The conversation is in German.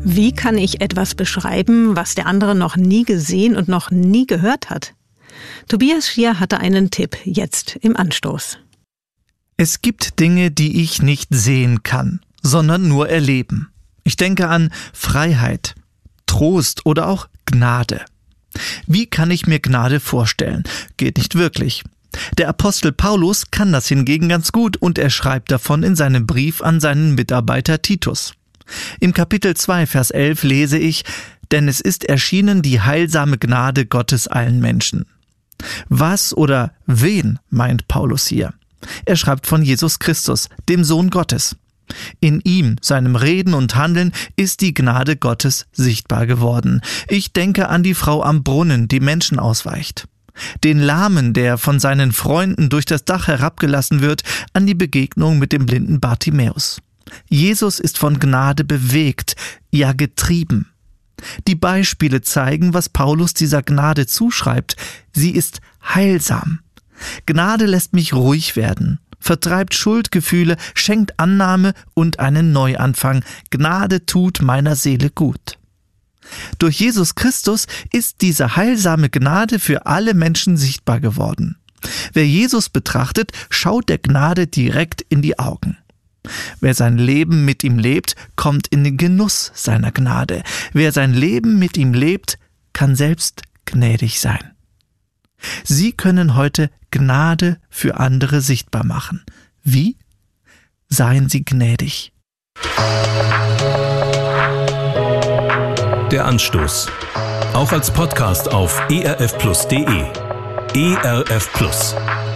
Wie kann ich etwas beschreiben, was der andere noch nie gesehen und noch nie gehört hat? Tobias Schier hatte einen Tipp jetzt im Anstoß. Es gibt Dinge, die ich nicht sehen kann, sondern nur erleben. Ich denke an Freiheit, Trost oder auch Gnade. Wie kann ich mir Gnade vorstellen? Geht nicht wirklich. Der Apostel Paulus kann das hingegen ganz gut und er schreibt davon in seinem Brief an seinen Mitarbeiter Titus. Im Kapitel 2, Vers 11 lese ich: Denn es ist erschienen die heilsame Gnade Gottes allen Menschen. Was oder wen meint Paulus hier? Er schreibt von Jesus Christus, dem Sohn Gottes. In ihm, seinem Reden und Handeln, ist die Gnade Gottes sichtbar geworden. Ich denke an die Frau am Brunnen, die Menschen ausweicht. Den Lahmen, der von seinen Freunden durch das Dach herabgelassen wird, an die Begegnung mit dem blinden Bartimäus. Jesus ist von Gnade bewegt, ja getrieben. Die Beispiele zeigen, was Paulus dieser Gnade zuschreibt. Sie ist heilsam. Gnade lässt mich ruhig werden, vertreibt Schuldgefühle, schenkt Annahme und einen Neuanfang. Gnade tut meiner Seele gut. Durch Jesus Christus ist diese heilsame Gnade für alle Menschen sichtbar geworden. Wer Jesus betrachtet, schaut der Gnade direkt in die Augen. Wer sein Leben mit ihm lebt, kommt in den Genuss seiner Gnade. Wer sein Leben mit ihm lebt, kann selbst gnädig sein. Sie können heute Gnade für andere sichtbar machen. Wie? Seien Sie gnädig. Der Anstoß. Auch als Podcast auf erfplus.de. ERF Plus.